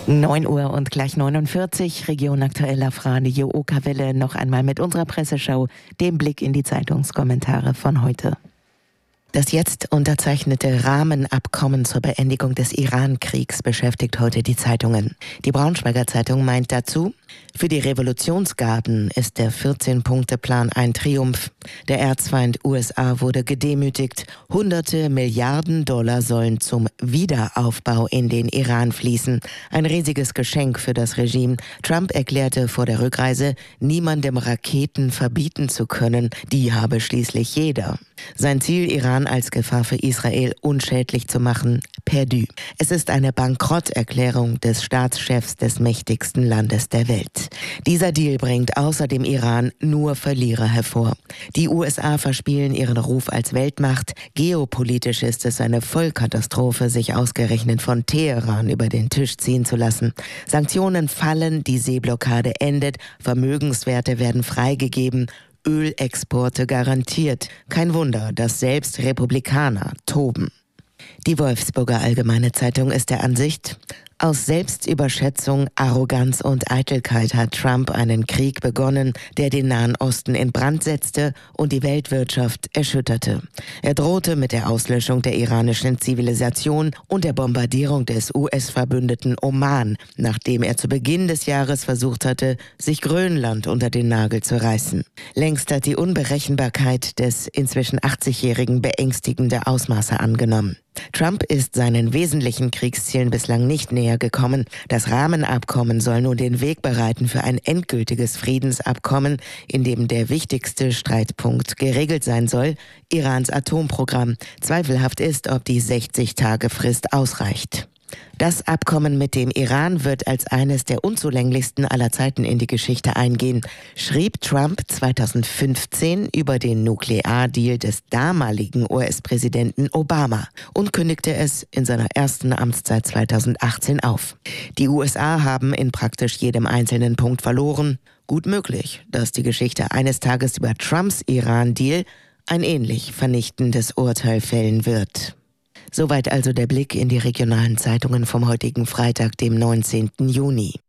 9 Uhr und gleich 49, Region Aktuell auf Radio Okerwelle. Noch einmal mit unserer Presseschau, dem Blick in die Zeitungskommentare von heute. Das jetzt unterzeichnete Rahmenabkommen zur Beendigung des Iran-Kriegs beschäftigt heute die Zeitungen. Die Braunschweiger Zeitung meint dazu: Für die Revolutionsgarden ist der 14-Punkte-Plan ein Triumph. Der Erzfeind USA wurde gedemütigt. Hunderte Milliarden Dollar sollen zum Wiederaufbau in den Iran fließen. Ein riesiges Geschenk für das Regime. Trump erklärte vor der Rückreise, niemandem Raketen verbieten zu können. Die habe schließlich jeder. Sein Ziel, Iran als Gefahr für Israel unschädlich zu machen, perdu. Es ist eine Bankrotterklärung des Staatschefs des mächtigsten Landes der Welt. Dieser Deal bringt außer dem Iran nur Verlierer hervor. Die USA verspielen ihren Ruf als Weltmacht. Geopolitisch ist es eine Vollkatastrophe, sich ausgerechnet von Teheran über den Tisch ziehen zu lassen. Sanktionen fallen, die Seeblockade endet, Vermögenswerte werden freigegeben, Ölexporte garantiert. Kein Wunder, dass selbst Republikaner toben. Die Wolfsburger Allgemeine Zeitung ist der Ansicht: Aus Selbstüberschätzung, Arroganz und Eitelkeit hat Trump einen Krieg begonnen, der den Nahen Osten in Brand setzte und die Weltwirtschaft erschütterte. Er drohte mit der Auslöschung der iranischen Zivilisation und der Bombardierung des US-Verbündeten Oman, nachdem er zu Beginn des Jahres versucht hatte, sich Grönland unter den Nagel zu reißen. Längst hat die Unberechenbarkeit des inzwischen 80-Jährigen beängstigende Ausmaße angenommen. Trump ist seinen wesentlichen Kriegszielen bislang nicht näher gekommen. Das Rahmenabkommen soll nun den Weg bereiten für ein endgültiges Friedensabkommen, in dem der wichtigste Streitpunkt geregelt sein soll: Irans Atomprogramm. Zweifelhaft ist, ob die 60-Tage-Frist ausreicht. Das Abkommen mit dem Iran wird als eines der unzulänglichsten aller Zeiten in die Geschichte eingehen, schrieb Trump 2015 über den Nukleardeal des damaligen US-Präsidenten Obama und kündigte es in seiner ersten Amtszeit 2018 auf. Die USA haben in praktisch jedem einzelnen Punkt verloren. Gut möglich, dass die Geschichte eines Tages über Trumps Iran-Deal ein ähnlich vernichtendes Urteil fällen wird. Soweit also der Blick in die regionalen Zeitungen vom heutigen Freitag, dem 19. Juni.